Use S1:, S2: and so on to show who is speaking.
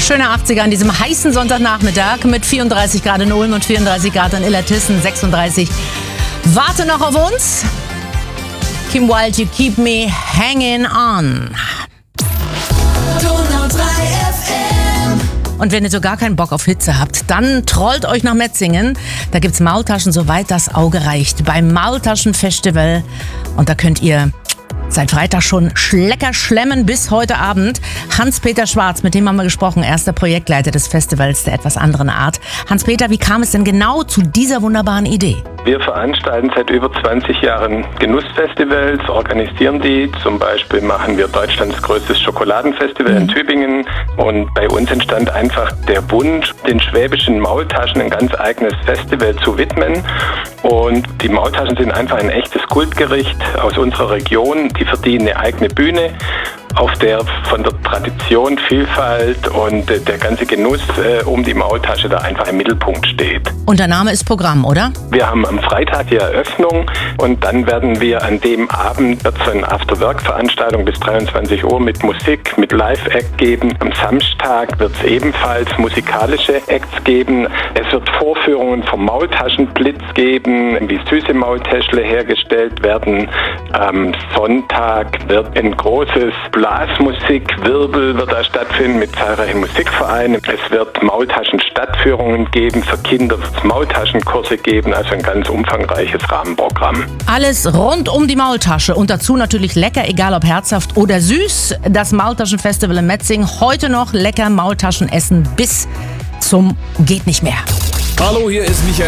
S1: Schöne 80er an diesem heißen Sonntagnachmittag mit 34 Grad in Ulm und 34 Grad in Illertissen, 36. Warte noch auf uns. Kim Wilde, You Keep Me Hanging On. Und wenn ihr so gar keinen Bock auf Hitze habt, dann trollt euch nach Metzingen. Da gibt's Maultaschen, soweit das Auge reicht. Beim Maultaschenfestival. Und da könnt ihr seit Freitag schon Schlecker schlemmen bis heute Abend. Hans-Peter Schwarz, mit dem haben wir gesprochen. Er ist der Projektleiter des Festivals der etwas anderen Art. Hans-Peter, wie kam es denn genau zu dieser wunderbaren Idee?
S2: Wir veranstalten seit über 20 Jahren Genussfestivals, organisieren die. Zum Beispiel machen wir Deutschlands größtes Schokoladenfestival in Tübingen. Und bei uns entstand einfach der Wunsch, den schwäbischen Maultaschen ein ganz eigenes Festival zu widmen. Und die Maultaschen sind einfach ein echtes Kultgericht aus unserer Region. Die verdienen eine eigene Bühne, auf der von der Tradition, Vielfalt und der ganze Genuss um die Maultasche da einfach im Mittelpunkt steht.
S1: Und der Name ist Programm, oder?
S2: Wir haben am Freitag die Eröffnung und dann werden wir an dem Abend wird es eine After-Work-Veranstaltung bis 23 Uhr mit Musik, mit Live-Act geben. Am Samstag wird es ebenfalls musikalische Acts geben. Es wird Vorführungen vom Maultaschenblitz geben, wie süße Maultäschle hergestellt werden. Am Sonntag wird ein großes Blasmusikwirbel wird da stattfinden mit zahlreichen Musikvereinen. Es wird Maultaschen-Stadtführungen geben, für Kinder wird es Maultaschenkurse geben, also ein ganz umfangreiches Rahmenprogramm.
S1: Alles rund um die Maultasche und dazu natürlich lecker, egal ob herzhaft oder süß. Das Maultaschenfestival in Metzingen, heute noch lecker Maultaschen essen bis zum geht nicht mehr.
S3: Hallo, hier ist Michael